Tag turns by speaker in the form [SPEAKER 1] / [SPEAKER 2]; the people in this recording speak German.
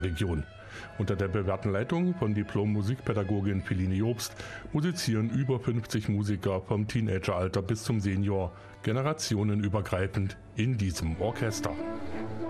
[SPEAKER 1] Region. Unter der bewährten Leitung von Diplom-Musikpädagogin Philine Jobst musizieren über 50 Musiker vom Teenageralter bis zum Senior generationenübergreifend in diesem Orchester.